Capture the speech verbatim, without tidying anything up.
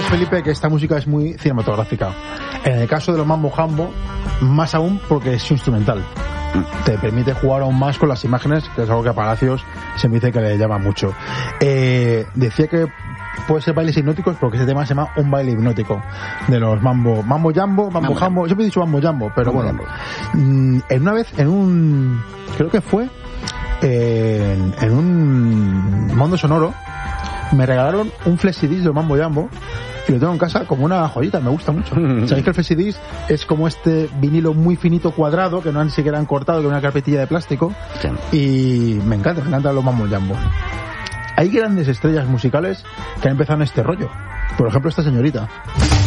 Felipe, que esta música es muy cinematográfica. En el caso de los Mambo Jambo, más aún porque es instrumental. Te permite jugar aún más con las imágenes, que es algo que a Palacios se me dice que le llama mucho. Eh, decía que puede ser bailes hipnóticos porque ese tema se llama un baile hipnótico de los Mambo Mambo Jambo, Mambo, Mambo Jambo. Yo me he dicho Mambo Jambo, pero Mambo bueno. Jambo. En una vez, en un... creo que fue en, en un Mundo Sonoro, me regalaron un flexidisc de Mambo Jambo y lo tengo en casa como una joyita, me gusta mucho. Sabéis que el flexidisc es como este vinilo muy finito cuadrado que no han siquiera han cortado, que es una carpetilla de plástico, sí. Y me encanta, me encantan los Mambo Jambo. Hay grandes estrellas musicales que han empezado en este rollo. Por ejemplo, esta señorita.